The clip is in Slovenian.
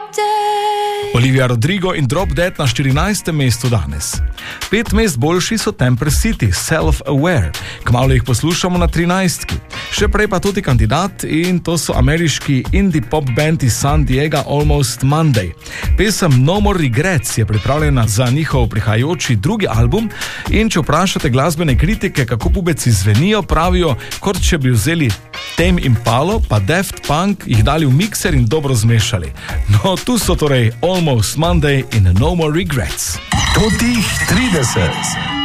Olivia Rodrigo in Drop Dead na 14. mestu danes. 5 mest boljši so Temper City, Self-Aware. Kmalu jih poslušamo na 13. Še prej pa tudi kandidat in to so ameriški indie pop band iz San Diego Almost Monday. Pesem No More Regrets je pripravljena za njihov prihajajoči drugi album in če vprašate glasbene kritike, kako pubeci zvenijo, pravijo, kot če bi vzeli Tame Impalo pa Daft Punk, jih dali v mikser in dobro zmešali. No, tu so torej Almost Monday in No More Regrets. Totih 30.